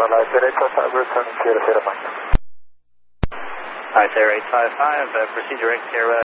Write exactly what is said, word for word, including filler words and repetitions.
Alright, Air eight five five, uh, procedure X, Sierra